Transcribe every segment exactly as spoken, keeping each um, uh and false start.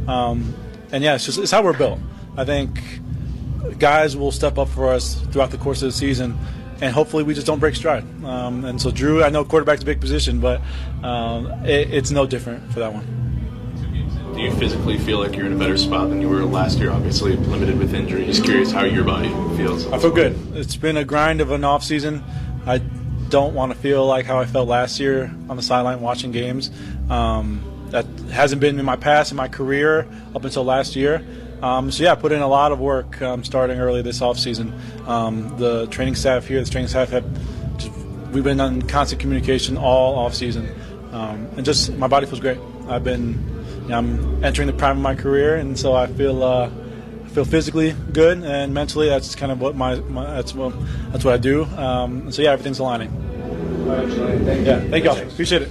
Um, and, yeah, it's just it's how we're built. I think guys will step up for us throughout the course of the season, and hopefully we just don't break stride. Um, and so, Drew, I know quarterback's a big position, but um, it, it's no different for that one. Do you physically feel like you're in a better spot than you were last year? Obviously limited with injury. Just curious how your body feels. I feel good. It's been a grind of an off season. I don't want to feel like how I felt last year on the sideline watching games. Um, that hasn't been in my past, in my career, up until last year. Um, so, yeah, I put in a lot of work um, starting early this offseason. Um, the training staff here, the training staff, have just, we've been in constant communication all offseason. Um, and just my body feels great. I've been, you know, I'm entering the prime of my career, and so I feel uh, I feel physically good, and mentally that's kind of what my, my that's what that's what I do. Um, so, yeah, everything's aligning. All right, thank you. Yeah, thank y'all. Appreciate it.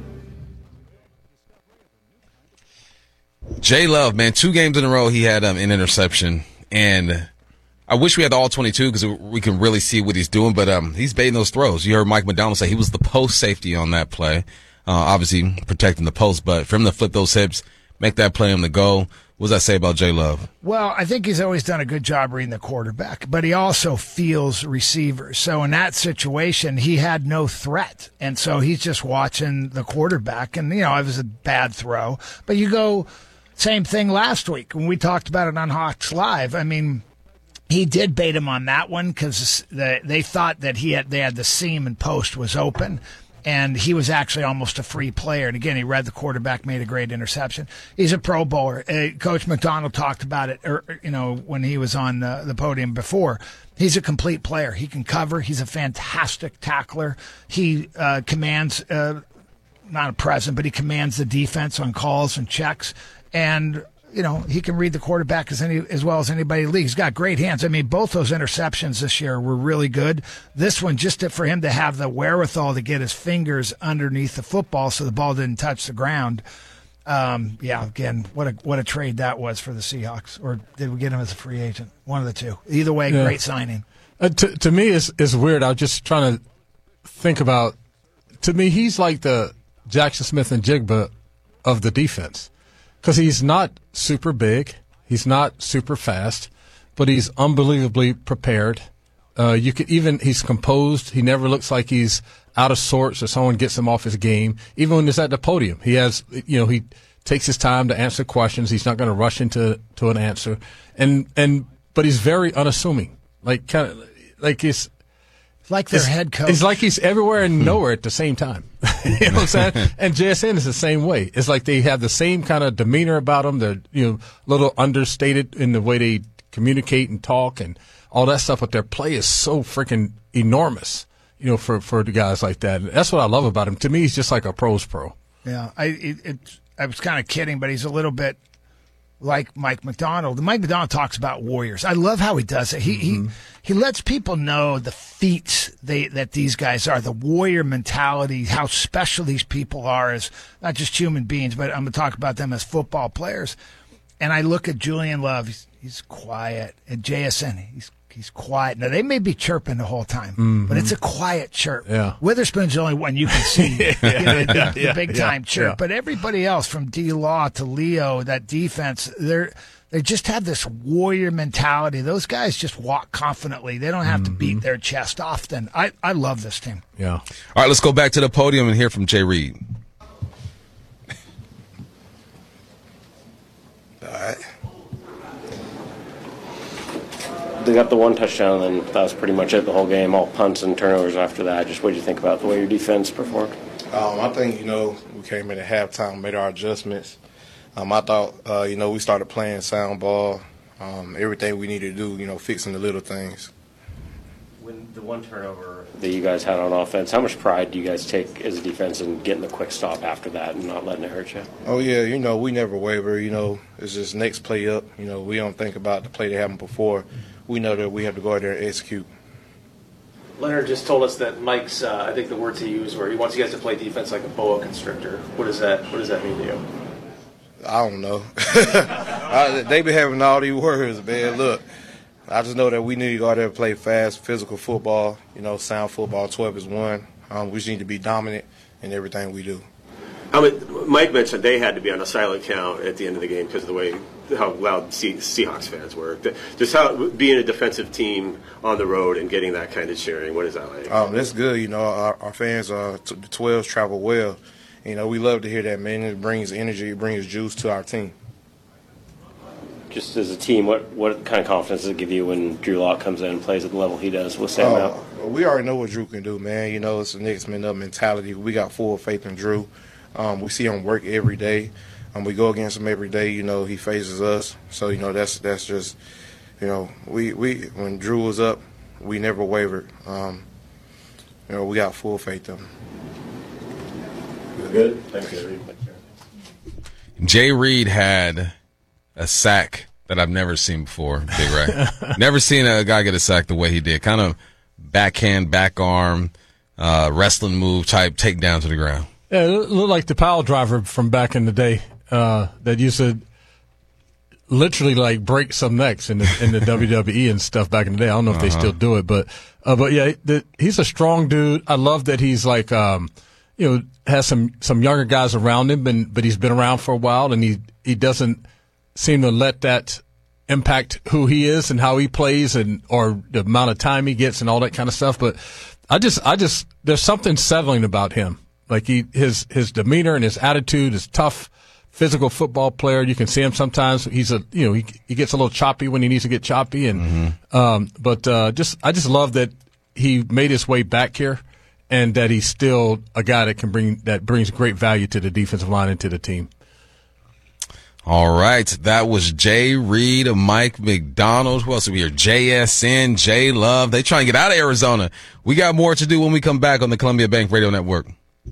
Jay Love, man, two games in a row he had um, an interception, and I wish we had the all twenty-two because we can really see what he's doing, but um, he's baiting those throws. You heard Mike McDonald say he was the post safety on that play, uh, obviously protecting the post, but for him to flip those hips, make that play on the go, what does that say about Jay Love? Well, I think he's always done a good job reading the quarterback, but he also feels receivers. So in that situation, he had no threat, and so he's just watching the quarterback, and, you know, it was a bad throw, but you go – same thing last week when we talked about it on Hawks Live. I mean, he did bait him on that one because the, they thought that he had they had the seam and post was open, and he was actually almost a free player. And again, he read the quarterback, made a great interception. He's a Pro Bowler. Uh, Coach McDonald talked about it, or, you know, when he was on the, the podium before. He's a complete player. He can cover. He's a fantastic tackler. He uh, commands, uh, not a present, but he commands the defense on calls and checks. And, you know, he can read the quarterback as any as well as anybody in the league. He's got great hands. I mean, both those interceptions this year were really good. This one, just to, for him to have the wherewithal to get his fingers underneath the football so the ball didn't touch the ground. Um, yeah, again, what a what a trade that was for the Seahawks. Or did we get him as a free agent? One of the two. Either way, yeah. Great signing. Uh, to, to me, it's, it's weird. I was just trying to think about, to me, he's like the Jackson Smith and Jigba of the defense. Because he's not super big, he's not super fast, but he's unbelievably prepared. Uh, you could even he's composed. He never looks like he's out of sorts or someone gets him off his game. Even when he's at the podium, he has you know he takes his time to answer questions. He's not going to rush into to an answer, and and but he's very unassuming. Like kind of like he's. Like their head coach. It's like he's everywhere and nowhere at the same time. You know what I'm saying? And J S N is the same way. It's like they have the same kind of demeanor about them. They're, you know, a little understated in the way they communicate and talk and all that stuff. But their play is so freaking enormous, you know, for, for the guys like that. And that's what I love about him. To me, he's just like a pro's pro. Yeah. I, it, it, I was kind of kidding, but he's a little bit like Mike McDonald. Mike McDonald talks about warriors. I love how he does it. He mm-hmm. he he lets people know the feats they that these guys are, the warrior mentality, how special these people are as not just human beings, but I'm going to talk about them as football players. And I look at Julian Love. He's, he's quiet. And J S N, he's he's quiet. Now, they may be chirping the whole time, mm-hmm. but it's a quiet chirp. Yeah. Witherspoon's the only one you can see, yeah, you know, the, yeah, the yeah, big-time yeah, chirp. yeah. But everybody else, from D-Law to Leo, that defense, they're they just have this warrior mentality. Those guys just walk confidently. They don't have mm-hmm. to beat their chest often. I, I love this team. Yeah. All right, let's go back to the podium and hear from Jay Reed. All right. They got the one touchdown, and that was pretty much it the whole game, all punts and turnovers after that. Just what did you think about the way your defense performed? Um, I think, you know, we came in at halftime, made our adjustments. Um, I thought, uh, you know, we started playing sound ball, um, everything we needed to do, you know, fixing the little things. When the one turnover that you guys had on offense, how much pride do you guys take as a defense in getting the quick stop after that and not letting it hurt you? Oh, yeah, you know, we never waver. You know, it's just next play up. You know, we don't think about the play that happened before. We know that we have to go out there and execute. Leonard just told us that Mike's, uh, I think the words he used were he wants you guys to play defense like a boa constrictor. What does that What does that mean to you? I don't know. I, they be having all these words, man. Look, I just know that we need to go out there and play fast, physical football, you know, sound football. twelve is one. Um, we just need to be dominant in everything we do. I mean, Mike mentioned they had to be on a silent count at the end of the game because of the way how loud Se- Seahawks fans were. Just how being a defensive team on the road and getting that kind of cheering. What is that like? Um, that's good. You know, our, our fans, uh, t- the twelves travel well. You know, we love to hear that, man. It brings energy, it brings juice to our team. Just as a team, what, what kind of confidence does it give you when Drew Lock comes in and plays at the level he does with Sam uh, out? We already know what Drew can do, man. You know, it's a next man up mentality. We got full faith in Drew. Um, we see him work every day. Um, we go against him every day. You know, he faces us. So, you know, that's that's just, you know, we, we when Drew was up, we never wavered. Um, you know, we got full faith in him. Good. Thank you. Jay Reed had a sack that I've never seen before, Big Ray. Never seen a guy get a sack the way he did. Kind of backhand, back arm, uh, wrestling move type takedown to the ground. Yeah, it looked like the pile driver from back in the day uh, that used to literally like break some necks in the in the W W E and stuff back in the day. I don't know if uh-huh. they still do it, but uh, but yeah, the, he's a strong dude. I love that he's like um, you know has some some younger guys around him, and but he's been around for a while, and he he doesn't seem to let that impact who he is and how he plays and or the amount of time he gets and all that kind of stuff. But I just I just there's something settling about him. Like he, his his demeanor and his attitude is tough, physical football player. You can see him sometimes. He's a you know he he gets a little choppy when he needs to get choppy, and mm-hmm. um, but uh, just I just love that he made his way back here, and that he's still a guy that can bring that brings great value to the defensive line and to the team. All right, that was Jay Reed of Mike McDonald. Who else are we here? J S N, J Love. They trying to get out of Arizona. We got more to do when we come back on the Columbia Bank Radio Network.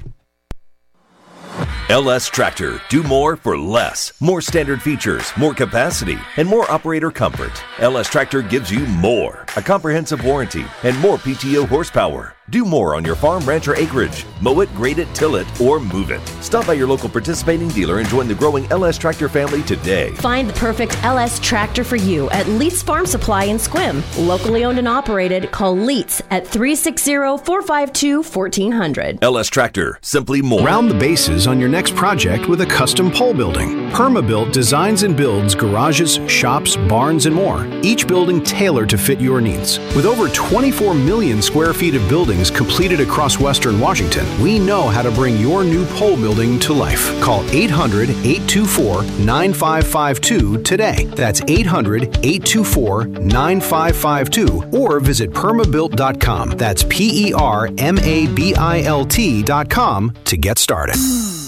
L S Tractor. Do more for less. More standard features, more capacity, and more operator comfort. L S Tractor gives you more. A comprehensive warranty and more P T O horsepower. Do more on your farm, ranch, or acreage. Mow it, grade it, till it, or move it. Stop by your local participating dealer and join the growing L S Tractor family today. Find the perfect L S Tractor for you at Leets Farm Supply in Sequim. Locally owned and operated. Call Leets at three six zero, four five two, one four zero zero. L S Tractor. Simply more. Round the bases on your next project with a custom pole building. Permabuilt designs and builds garages, shops, barns, and more. Each building tailored to fit your needs. With over twenty-four million square feet of buildings completed across Western Washington, we know how to bring your new pole building to life. Call eight hundred, eight two four, nine five five two today. That's eight hundred, eight two four, nine five five two or visit permabuilt dot com. That's P E R M A B I L T dot com to get started.